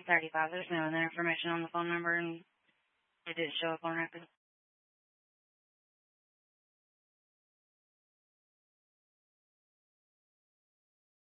35. There's no other information on the phone number, and it didn't show up on record.